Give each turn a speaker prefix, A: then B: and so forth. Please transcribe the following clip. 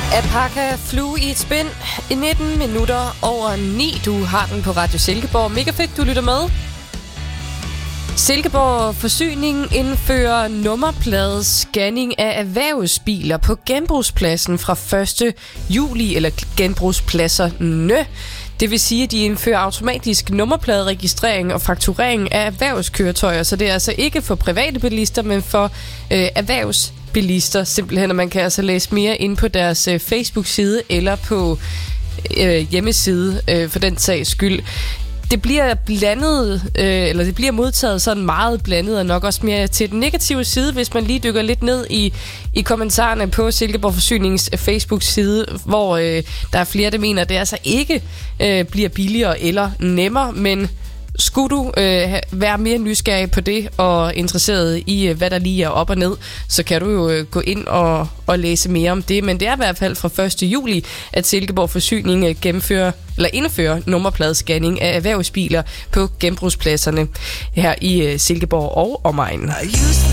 A: Alpaca flue i et spind. 19 minutter over 9. Du har den på Radio Silkeborg. Mega fedt, du lytter med. Silkeborg Forsyning indfører nummerpladescanning af erhvervsbiler på genbrugspladsen fra 1. juli, eller genbrugspladser. Det vil sige, at de indfører automatisk nummerpladeregistrering og fakturering af erhvervskøretøjer, så det er altså ikke for private bilister, men for erhvervsbilister simpelthen, og man kan altså læse mere ind på deres Facebook-side eller på hjemmeside for den sags skyld. Det bliver blandet, eller det bliver modtaget sådan meget blandet, og nok også mere til den negative side, hvis man lige dykker lidt ned i kommentarerne på Silkeborg Forsynings Facebook-side, hvor der er flere, der mener, at det altså ikke bliver billigere eller nemmere, men skulle du være mere nysgerrig på det og interesseret i, hvad der lige er op og ned, så kan du jo gå ind og læse mere om det. Men det er i hvert fald fra 1. juli, at Silkeborg Forsyning indfører nummerpladescanning af erhvervsbiler på genbrugspladserne her i Silkeborg og omegn.